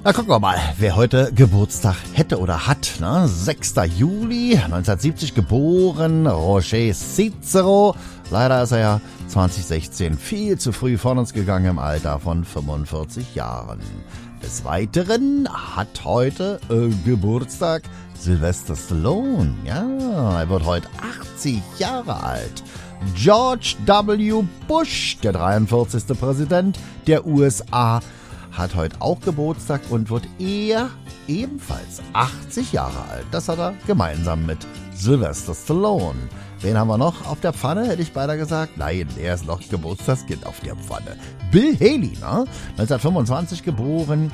Na, gucken wir mal, wer heute Geburtstag hätte oder hat. Ne? 6. Juli 1970 geboren, Roger Cicero. Leider ist er ja 2016 viel zu früh von uns gegangen im Alter von 45 Jahren. Des Weiteren hat heute Geburtstag Sylvester Stallone. Ja, er wird heute 80 Jahre alt. George W. Bush, der 43. Präsident der USA, hat heute auch Geburtstag und wird ebenfalls 80 Jahre alt. Das hat er gemeinsam mit Sylvester Stallone. Wen haben wir noch auf der Pfanne, hätte ich beinahe gesagt. Nein, er ist noch Geburtstagskind auf der Pfanne. Bill Haley, ne? 1925 geboren,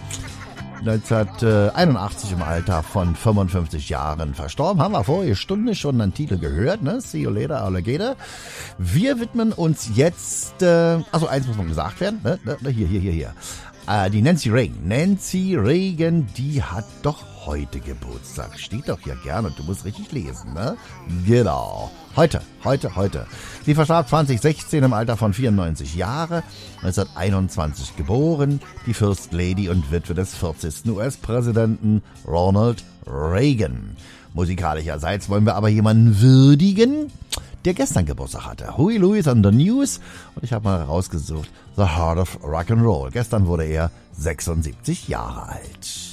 1981 im Alter von 55 Jahren verstorben. Haben wir vorige Stunde schon einen Titel gehört, ne? See you later, alligator. Wir widmen uns jetzt, eins muss noch gesagt werden, ne? Hier. Die Nancy Reagan. Nancy Reagan, die hat doch heute Geburtstag. Steht doch hier gerne und du musst richtig lesen, ne? Genau. Heute. Sie verstarb 2016 im Alter von 94 Jahre, 1921 geboren, die First Lady und Witwe des 40. US-Präsidenten Ronald Reagan. Musikalischerseits wollen wir aber jemanden würdigen, der gestern Geburtstag hatte. Huey Lewis on the News. Und ich habe mal rausgesucht, The Heart of Rock'n'Roll. Gestern wurde er 76 Jahre alt.